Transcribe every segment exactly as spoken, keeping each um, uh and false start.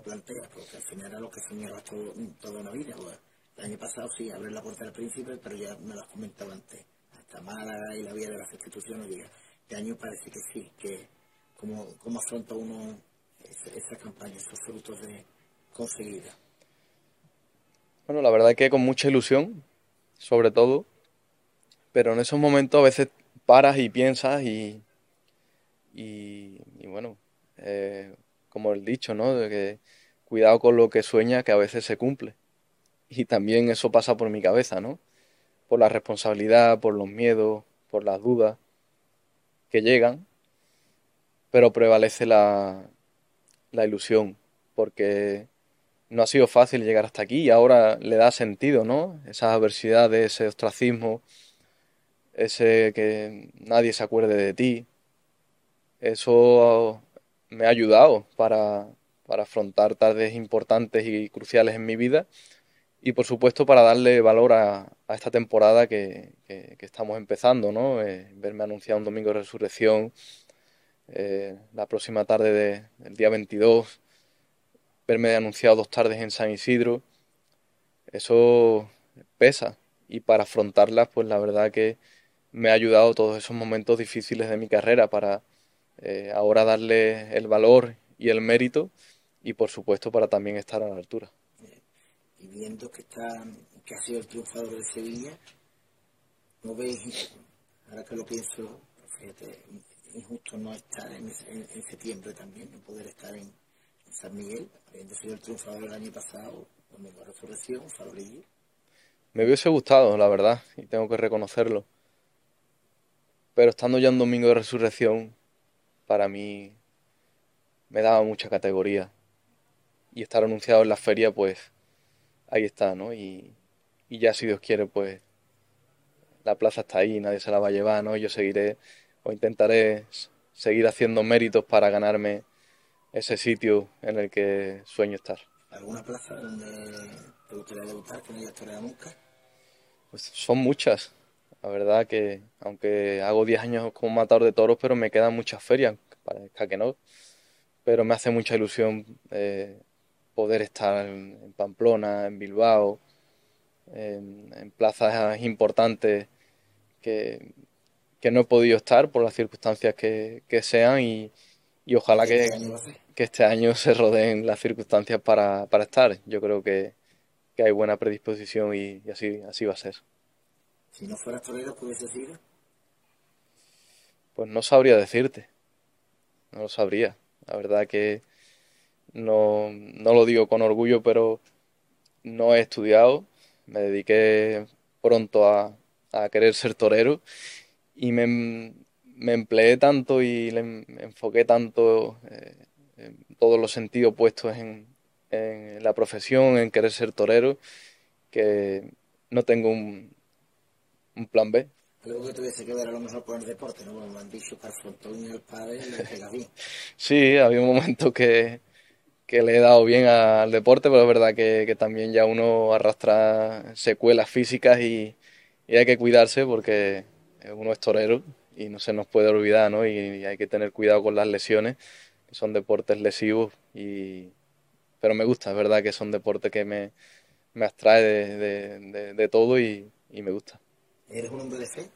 planteas, porque al final era lo que soñabas todo, toda una vida. Pues, el año pasado sí, abrir la puerta del Príncipe, pero ya me lo has comentado antes, hasta Málaga y la vía de las instituciones llega. Este año parece que sí, que como, como afronta uno esa, esa campaña, esos frutos de conseguida. Bueno, la verdad es que con mucha ilusión, sobre todo, pero en esos momentos a veces paras y piensas y, y, y bueno, eh, como el dicho, ¿no? De que cuidado con lo que sueña, que a veces se cumple. Y también eso pasa por mi cabeza, ¿no? Por la responsabilidad, por los miedos, por las dudas que llegan, pero prevalece la, la ilusión, porque no ha sido fácil llegar hasta aquí y ahora le da sentido, ¿no? Esas adversidades, ese ostracismo, ese que nadie se acuerde de ti, eso me ha ayudado para, para afrontar tardes importantes y cruciales en mi vida y por supuesto para darle valor a, a esta temporada que, que, que estamos empezando, ¿no? Eh, verme anunciado un domingo de resurrección, eh, la próxima tarde de, del día veintidós, verme anunciado dos tardes en San Isidro, eso pesa y para afrontarlas pues la verdad que me ha ayudado todos esos momentos difíciles de mi carrera para eh, ahora darle el valor y el mérito y por supuesto para también estar a la altura. Y viendo que está que ha sido el triunfador de Sevilla, ¿no veis, ahora que lo pienso, pues fíjate, injusto no estar en, en, en septiembre también, no poder estar en, en San Miguel, habiendo sido el triunfador el año pasado, Domingo de Resurrección, Farolillo? Me hubiese gustado, la verdad, y tengo que reconocerlo, pero estando ya en Domingo de Resurrección, para mí me daba mucha categoría y estar anunciado en la feria, pues ahí está, ¿no? Y, y ya si Dios quiere, pues la plaza está ahí, nadie se la va a llevar, ¿no? Yo seguiré o intentaré seguir haciendo méritos para ganarme ese sitio en el que sueño estar. ¿Alguna plaza donde te gustaría debutar que no hayas toreado nunca? Pues son muchas. La verdad que, aunque hago diez años como matador de toros, pero me quedan muchas ferias, parezca que no. Pero me hace mucha ilusión eh, poder estar en, en Pamplona, en Bilbao, en, en plazas importantes que, que no he podido estar por las circunstancias que, que sean y, y ¿Y ojalá que este que, año va a ser? que este año se rodeen las circunstancias para, para estar. Yo creo que, que hay buena predisposición y, y así, así va a ser. Si no fueras torero, ¿qué hubiese sido? Pues no sabría decirte, no lo sabría. La verdad que no, no lo digo con orgullo, pero no he estudiado. Me dediqué pronto a, a querer ser torero y me, me empleé tanto y le me enfoqué tanto eh, en todos los sentidos puestos en, en la profesión, en querer ser torero, que no tengo un, un plan B. Algo que tuviese que ver a lo mejor con el deporte, ¿no? Como me han dicho que al frontón y al pádel le pega bien. Sí, había un momento que, que le he dado bien al deporte, pero es verdad que, que también ya uno arrastra secuelas físicas y, y hay que cuidarse porque uno es torero y no se nos puede olvidar, ¿no? Y, y hay que tener cuidado con las lesiones, que son deportes lesivos, y, pero me gusta, es verdad que son deportes que me, me abstrae de, de, de- de todo y, y me gusta. Eres un hombre de fe,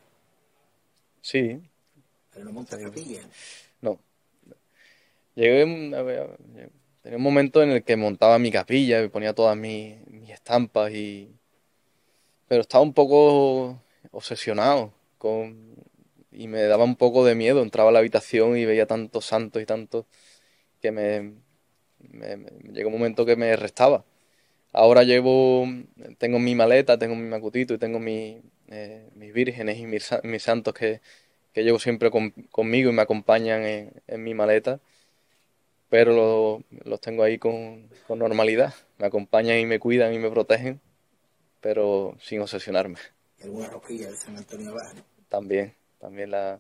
Sí, pero no montas sí. capilla. No, llegué a ver, tenía un momento en el que montaba mi capilla y ponía todas mis, mis estampas y pero estaba un poco obsesionado con y me daba un poco de miedo. Entraba a la habitación y veía tantos santos y tantos que me, me, me- llegó un momento que me restaba. Ahora llevo, tengo mi maleta, tengo mi macutito y tengo mi, eh, mis vírgenes y mis, sa- mis santos que, que llevo siempre con- conmigo y me acompañan en, en mi maleta, pero lo- los tengo ahí con, con normalidad. Me acompañan y me cuidan y me protegen, pero sin obsesionarme. Y alguna rosquilla de San Antonio Abad, ¿no? También, también la,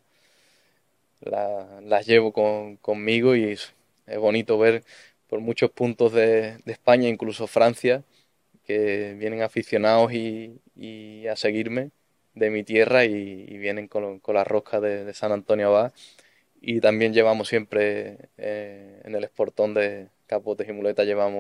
la- las llevo con, conmigo y es, es bonito ver por muchos puntos de, de España, incluso Francia, que vienen aficionados y, y a seguirme de mi tierra y, y vienen con, con la rosca de, de San Antonio Abad. Y también llevamos siempre eh, en el esportón de capotes y muletas, llevamos